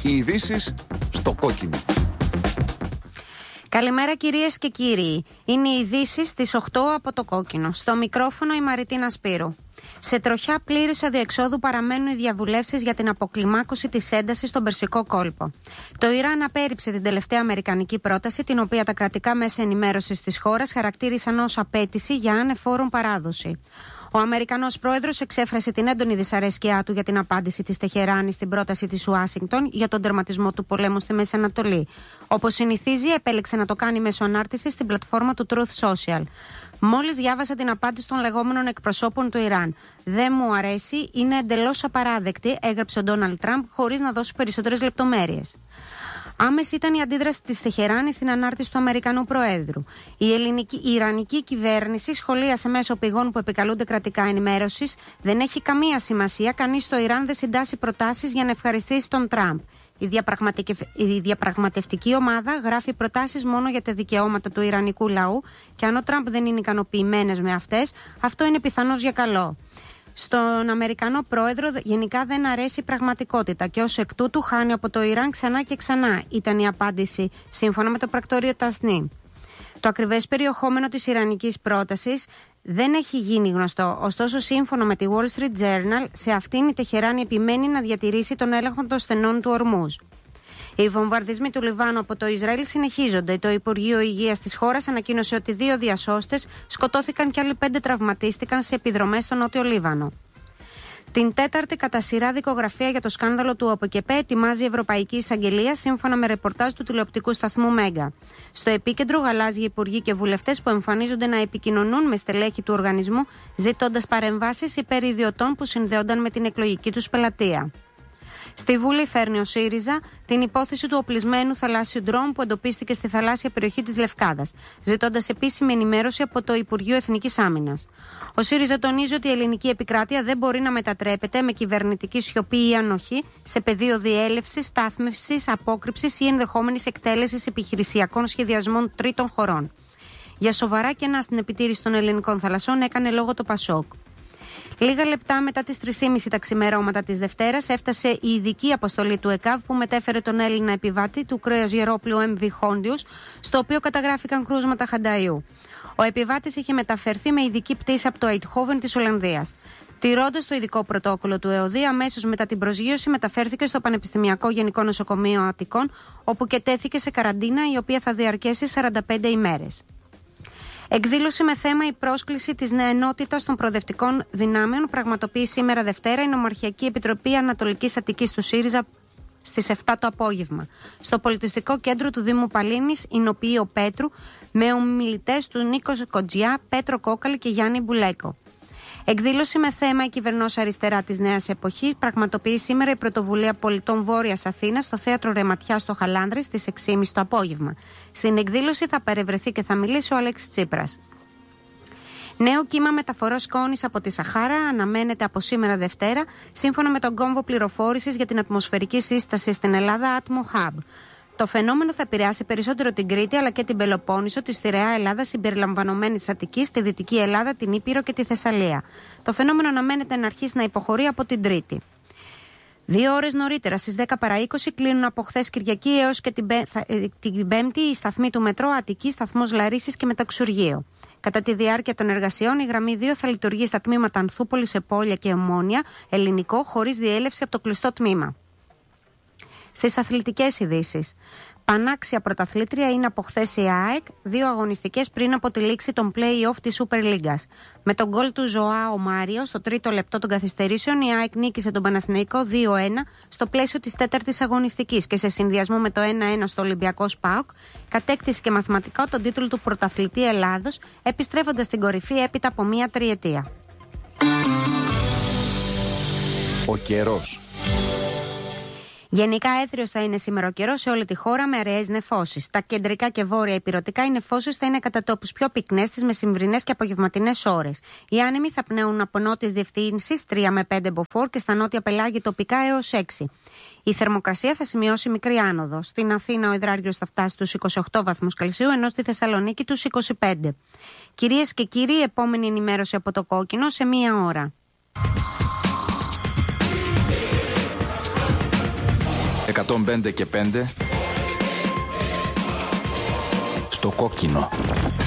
Οι ειδήσεις στο κόκκινο. Καλημέρα κυρίες και κύριοι. Είναι οι ειδήσεις στις 8 από το κόκκινο. Στο μικρόφωνο η Μαριτίνα Σπύρου. Σε τροχιά πλήρης αδιεξόδου παραμένουν οι διαβουλεύσεις για την αποκλιμάκωση της έντασης στον Περσικό κόλπο. Το Ιράν απέρριψε την τελευταία αμερικανική πρόταση, την οποία τα κρατικά μέσα ενημέρωσης της χώρας χαρακτήρισαν ως απέτηση για ανεφόρον παράδοση. Ο Αμερικανός πρόεδρος εξέφρασε την έντονη δυσαρέσκειά του για την απάντηση της Τεχεράνης στην πρόταση της Ουάσιγκτον για τον τερματισμό του πολέμου στη Μέση Ανατολή. Όπως συνηθίζει, επέλεξε να το κάνει μέσω ανάρτησης στην πλατφόρμα του Truth Social. Μόλις διάβασα την απάντηση των λεγόμενων εκπροσώπων του Ιράν. Δεν μου αρέσει, είναι εντελώς απαράδεκτη, έγραψε ο Ντόναλντ Τραμπ χωρίς να δώσει περισσότερες λεπτομέρειες. Άμεση ήταν η αντίδραση της Τεχεράνης στην ανάρτηση του Αμερικανού Προέδρου. Η Ιρανική κυβέρνηση σχολίασε μέσω πηγών που επικαλούνται κρατικά ενημέρωσης: δεν έχει καμία σημασία, κανείς στο Ιράν δεν συντάσσει προτάσεις για να ευχαριστήσει τον Τραμπ. Η διαπραγματευτική ομάδα γράφει προτάσεις μόνο για τα δικαιώματα του Ιρανικού λαού και αν ο Τραμπ δεν είναι ικανοποιημένος με αυτές, αυτό είναι πιθανώς για καλό. Στον Αμερικανό πρόεδρο γενικά δεν αρέσει η πραγματικότητα και ως εκ τούτου χάνει από το Ιράν ξανά και ξανά, ήταν η απάντηση σύμφωνα με το πρακτορείο Τασνή. Το ακριβές περιεχόμενο της ιρανικής πρότασης δεν έχει γίνει γνωστό, ωστόσο σύμφωνα με τη Wall Street Journal, σε αυτήν η Τεχεράνη επιμένει να διατηρήσει τον έλεγχο των στενών του Ορμούζ. Οι βομβαρδισμοί του Λιβάνου από το Ισραήλ συνεχίζονται. Το Υπουργείο Υγείας της χώρας ανακοίνωσε ότι 2 διασώστες σκοτώθηκαν και άλλοι 5 τραυματίστηκαν σε επιδρομές στο Νότιο Λίβανο. Την τέταρτη κατά σειρά δικογραφία για το σκάνδαλο του ΟΠΕΚΕΠΕ ετοιμάζει η Ευρωπαϊκή Εισαγγελία, σύμφωνα με ρεπορτάζ του τηλεοπτικού σταθμού Μέγκα. Στο επίκεντρο γαλάζιοι υπουργοί και βουλευτές που εμφανίζονται να επικοινωνούν με στελέχη του οργανισμού, ζητώντας παρεμβάσεις υπέρ ιδιωτών που συνδέονταν με την εκλογική τους πελατεία. Στη Βουλή φέρνει ο ΣΥΡΙΖΑ την υπόθεση του οπλισμένου θαλάσσιου ντρόουν που εντοπίστηκε στη θαλάσσια περιοχή της Λευκάδας, ζητώντας επίσημη ενημέρωση από το Υπουργείο Εθνικής Άμυνας. Ο ΣΥΡΙΖΑ τονίζει ότι η ελληνική επικράτεια δεν μπορεί να μετατρέπεται με κυβερνητική σιωπή ή ανοχή σε πεδίο διέλευσης, στάθμευσης, απόκρυψης ή ενδεχόμενης εκτέλεσης επιχειρησιακών σχεδιασμών τρίτων χωρών. Για σοβαρά κενά στην επιτήρηση των ελληνικών θαλασσών έκανε λόγο το ΠΑΣΟΚ. Λίγα λεπτά μετά τις 3.30 τα ξημερώματα της Δευτέρας έφτασε η ειδική αποστολή του ΕΚΑΒ που μετέφερε τον Έλληνα επιβάτη του κρουαζιερόπλοιου MV Hondius, στο οποίο καταγράφηκαν κρούσματα χανταϊού. Ο επιβάτης είχε μεταφερθεί με ειδική πτήση από το Eindhoven της Ολλανδίας. Τηρώντας το ειδικό πρωτόκολλο του ΕΟΔΗ, αμέσως μετά την προσγείωση μεταφέρθηκε στο Πανεπιστημιακό Γενικό Νοσοκομείο Αττικών, όπου και τέθηκε σε καραντίνα η οποία θα διαρκέσει 45 ημέρες. Εκδήλωση με θέμα η πρόσκληση της νεανότητας των προοδευτικών δυνάμεων πραγματοποιεί σήμερα Δευτέρα η Νομαρχιακή Επιτροπή Ανατολικής Αττικής του ΣΥΡΙΖΑ στις 7 το απόγευμα. Στο πολιτιστικό κέντρο του Δήμου Παλίνης, Ινοποιείο Πέτρου, με ομιλητές του Νίκο Κοντζιά, Πέτρο Κόκαλη και Γιάννη Μπουλέκο. Εκδήλωση με θέμα η κυβερνός αριστερά της νέας εποχής πραγματοποιεί σήμερα η Πρωτοβουλία Πολιτών Βόρειας Αθήνας στο Θέατρο Ρεματιά στο Χαλάνδρη στις 6.30 το απόγευμα. Στην εκδήλωση θα παρευρεθεί και θα μιλήσει ο Αλέξης Τσίπρας. Νέο κύμα μεταφοράς σκόνης από τη Σαχάρα αναμένεται από σήμερα Δευτέρα, σύμφωνα με τον κόμβο πληροφόρησης για την ατμοσφαιρική σύσταση στην Ελλάδα Atmo Hub. Το φαινόμενο θα επηρεάσει περισσότερο την Κρήτη αλλά και την Πελοπόννησο, τη Στιραιά Ελλάδα συμπεριλαμβανομένη της Αττικής, τη Δυτική Ελλάδα, την Ήπειρο και τη Θεσσαλία. Το φαινόμενο αναμένεται να αρχίσει να υποχωρεί από την Τρίτη. 2 ώρες νωρίτερα, στις 10 παρά 20, κλείνουν από χθες Κυριακή έως και την Πέμπτη οι σταθμοί του μετρό Αττική, σταθμός Λαρίσης και Μεταξουργείο. Κατά τη διάρκεια των εργασιών, η γραμμή 2 θα λειτουργεί στα τμήματα Ανθούπολης, Επόλια και Ομόνια, ελληνικό, χωρίς διέλευση από το κλειστό τμήμα. Στις αθλητικές ειδήσεις. Πανάξια πρωταθλήτρια είναι από χθες η ΑΕΚ, 2 αγωνιστικές πριν από τη λήξη των play-off της Super League. Με τον γκολ του Ζωάο Μάριο στο 3ο λεπτό των καθυστερήσεων, η ΑΕΚ νίκησε τον Παναθηναϊκό 2-1 στο πλαίσιο της 4ης αγωνιστικής και σε συνδυασμό με το 1-1 στο Ολυμπιακό ΣΠΑΟΚ, κατέκτησε και μαθηματικά τον τίτλο του Πρωταθλητή Ελλάδος, επιστρέφοντας στην κορυφή έπειτα από μία τριετία. Ο καιρός. Γενικά έθριος θα είναι σήμερα ο καιρός σε όλη τη χώρα με αραιές νεφώσεις. Τα κεντρικά και βόρεια ηπειρωτικά οι νεφώσεις θα είναι κατά τόπους πιο πυκνές τις μεσημβρινές και απογευματινές ώρες. Οι άνεμοι θα πνέουν από νότιες διευθύνσεις 3 με 5 μποφόρ και στα νότια πελάγη τοπικά έως 6. Η θερμοκρασία θα σημειώσει μικρή άνοδο. Στην Αθήνα ο υδράριος θα φτάσει στους 28 βαθμούς Κελσίου, ενώ στη Θεσσαλονίκη τους 25. Κυρίες και κύριοι, επόμενη ενημέρωση από το Κόκκινο σε 1 ώρα. 105 και 5 στο κόκκινο.